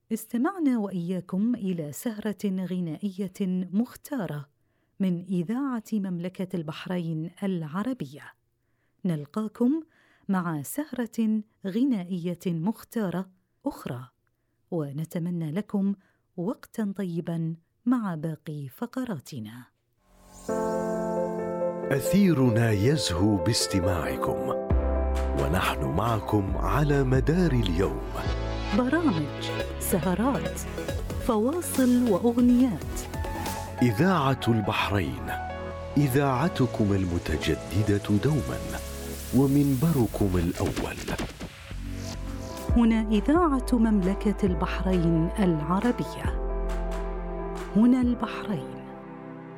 استمعنا وإياكم إلى سهرة غنائية مختارة من إذاعة مملكة البحرين العربية. نلقاكم مع سهرة غنائية مختارة أخرى، ونتمنى لكم وقتاً طيباً مع باقي فقراتنا. أثيرنا يزهو باستماعكم، ونحن معكم على مدار اليوم. برامج، سهرات، فواصل وأغنيات. إذاعة البحرين، إذاعتكم المتجددة دوما ومنبركم الأول. هنا إذاعة مملكة البحرين العربية. هنا البحرين.